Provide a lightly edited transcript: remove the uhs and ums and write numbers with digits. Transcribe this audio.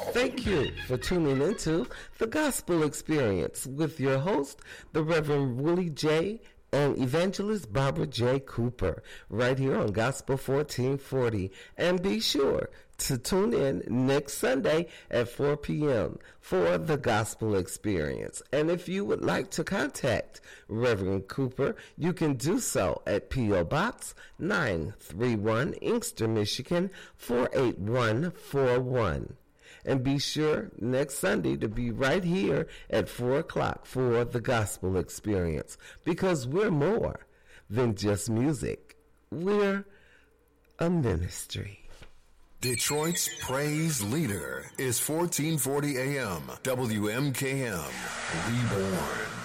Thank you for tuning into The Gospel Experience with your host, the Reverend Willie J. and Evangelist Barbara J. Cooper, right here on Gospel 1440. And be sure to tune in next Sunday at 4 p.m. for The Gospel Experience. And if you would like to contact Reverend Cooper, you can do so at P.O. Box 931, Inkster, Michigan 48141. And be sure next Sunday to be right here at 4 o'clock for The Gospel Experience, because we're more than just music. We're a ministry. Detroit's praise leader is 1440 AM, WMKM, Reborn.